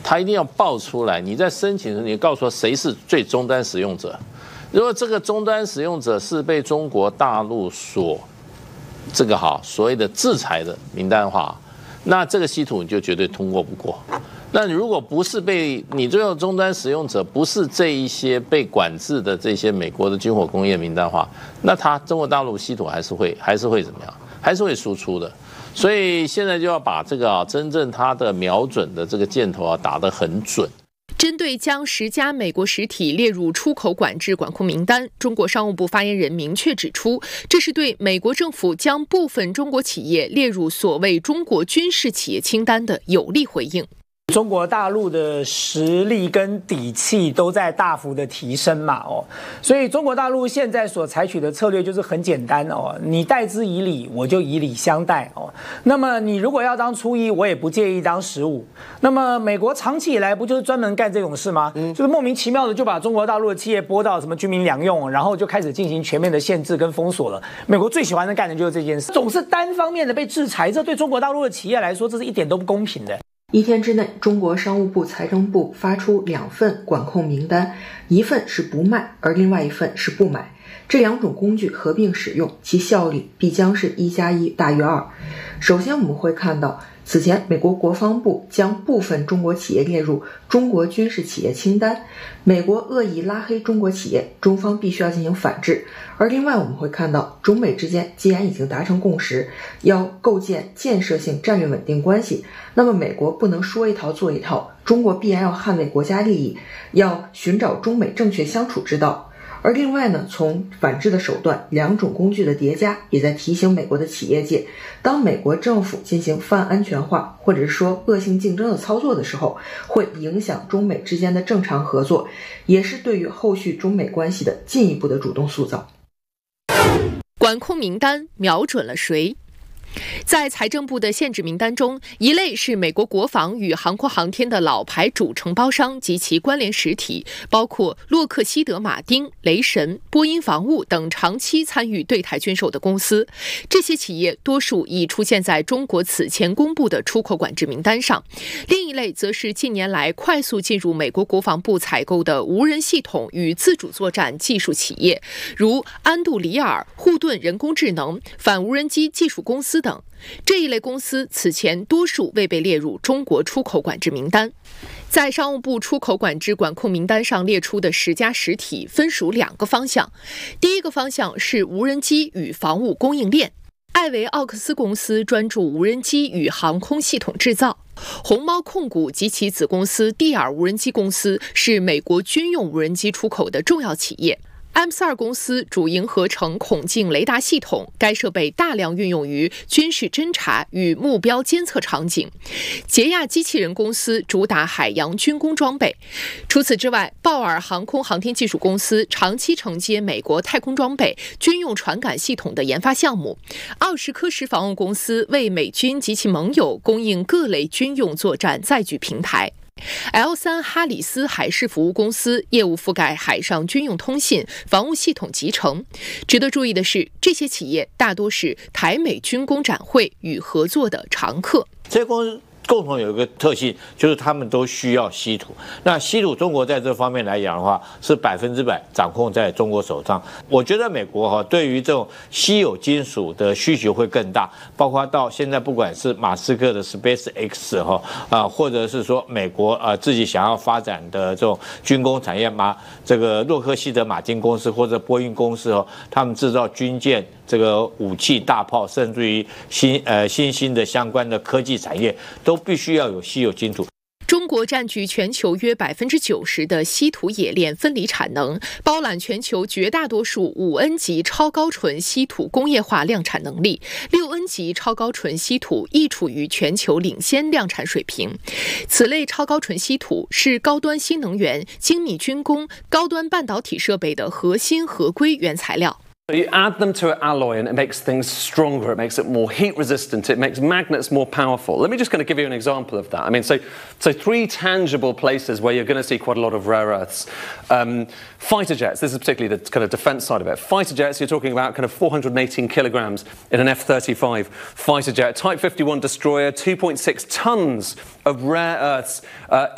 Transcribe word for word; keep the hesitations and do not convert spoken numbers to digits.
他一定要报出来。你在申请的时候，你告诉我谁是最终端使用者。如果这个终端使用者是被中国大陆所这个好所谓的制裁的名单的话，那这个稀土你就绝对通过不过。那如果不是被你最后终端使用者不是这一些被管制的这些美国的军火工业名单的话，那它中国大陆稀土还是会还是会怎么样？还是会输出的。所以现在就要把这个啊真正它的瞄准的这个箭头啊打得很准。 针对将十家美国实体列入出口管制管控名单，中国商务部发言人明确指出，这是对美国政府将部分中国企业列入所谓中国军事企业清单的有力回应。 中国大陆的实力跟底气都在大幅的提升嘛，哦，所以中国大陆现在所采取的策略就是很简单哦，你待之以礼，我就以礼相待哦。那么你如果要当初一，我也不介意当十五。那么美国长期以来不就是专门干这种事吗？嗯，就是莫名其妙的就把中国大陆的企业拨到什么军民两用，然后就开始进行全面的限制跟封锁了。美国最喜欢的干的就是这件事，总是单方面的被制裁，这对中国大陆的企业来说，这是一点都不公平的。 一天之内，中国商务部、财政部发出两份管控名单，一份是不卖，而另外一份是不买。这两种工具合并使用，其效力必将是一加一大于二。首先，我们会看到，此前美国国防部将部分中国企业列入中国军事企业清单，美国恶意拉黑中国企业，中方必须要进行反制。而另外我们会看到，中美之间既然已经达成共识，要构建建设性战略稳定关系，那么美国不能说一套做一套，中国必然要捍卫国家利益，要寻找中美正确相处之道。而另外呢，从反制的手段，两种工具的叠加，也在提醒美国的企业界，当美国政府进行泛安全化或者是说恶性竞争的操作的时候，会影响中美之间的正常合作，也是对于后续中美关系的进一步的主动塑造。 管控名单瞄准了谁？在财政部的限制名单中，一类是美国国防与航空航天的老牌主承包商及其关联实体，包括洛克希德马丁、雷神、波音防务等长期参与对台军售的公司。这些企业多数已出现在中国此前公布的出口管制名单上。另一类则是近年来快速进入美国国防部采购的无人系统与自主作战技术企业，如安杜里尔、护盾人工智能、反无人机技术公司等。这一类公司此前多数未被列入中国出口管制名单。在商务部出口管制管控名单上列出的十家实体分属两个方向，第一个方向是无人机与防务供应链，艾维奥克斯公司专注无人机与航空系统制造，红猫控股及其子公司蒂尔无人机公司是美国军用无人机出口的重要企业。M 四十二公司主营合成孔径雷达系统，该设备大量运用于军事侦察与目标监测场景。捷亚机器人公司主打海洋军工装备。除此之外，鲍尔航空航天技术公司长期承接美国太空装备、军用传感系统的研发项目。奥什科什防务公司为美军及其盟友供应各类军用作战载具平台。L 三 哈里斯海事服务公司业务覆盖海上军用通信、防务系统集成。值得注意的是，这些企业大多是台美军工展会与合作的常客。 这些公司共同有一个特性，就是他们都需要稀土。那稀土，中国在这方面来讲的话，是百分之百掌控在中国手上。我觉得美国哈对于这种稀有金属的需求会更大，包括到现在不管是马斯克的 SpaceX 哈啊，或者是说美国啊自己想要发展的这种军工产业，马这个洛克希德马丁公司或者波音公司哦，他们制造军舰、这个武器、大炮，甚至于新呃新兴的相关的科技产业，都必须要有稀有金属。 中国占据全球约百分之九十的稀土冶炼分离产能，包揽全球绝大多数五 N 级超高纯稀土工业化量产能力，六 N 级超高纯稀土亦处于全球领先量产水平。此类超高纯稀土是高端新能源、精密军工、高端半导体设备的核心合规原材料。 You add them to an alloy and it makes things stronger, it makes it more heat resistant, it makes magnets more powerful. Let me just kind of give you an example of that. I mean, so, so three tangible places where you're going to see quite a lot of rare earths. Um, fighter jets, this is particularly the kind of defense side of it. Fighter jets, you're talking about kind of four hundred eighteen kilograms in an F thirty-five fighter jet. Type fifty-one destroyer, two point six tons of rare earths uh,